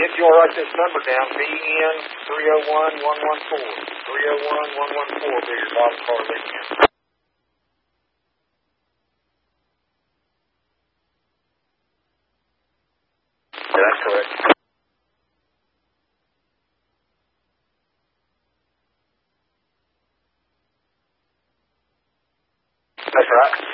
if you'll write this number down, BN 301114. 301114 will be your bottom card again. Yeah, that's correct. That's right.